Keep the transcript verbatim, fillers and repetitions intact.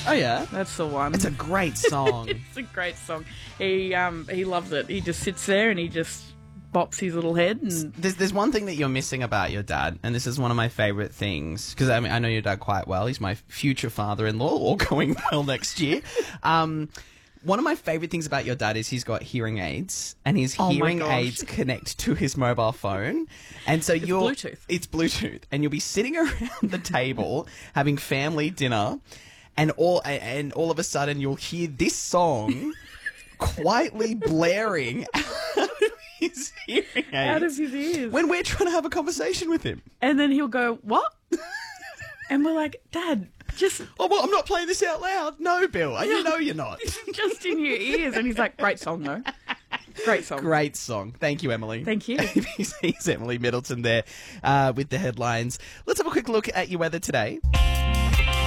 Oh, yeah? That's the one. It's a great song. It's a great song. He um he loves it. He just sits there and he just bops his little head. And There's, there's one thing that you're missing about your dad, and this is one of my favourite things, because I mean, I know your dad quite well. He's my future father-in-law, all going well next year. Um, one of my favourite things about your dad is he's got hearing aids, and his Oh my hearing gosh. aids connect to his mobile phone. And so you're... Bluetooth. It's Bluetooth. And you'll be sitting around the table having family dinner, and all, and all of a sudden you'll hear this song quietly blaring his hearing aids out of his ears. when we're trying to have a conversation with him. And then he'll go, what? And we're like, Dad, just Oh, well, I'm not playing this out loud. No, Bill. And you know you're not. just in your ears. And he's like, great song, though. Great song. Great song. Thank you, Emily. Thank you. A B C's Emily Middleton there uh, with the headlines. Let's have a quick look at your weather today.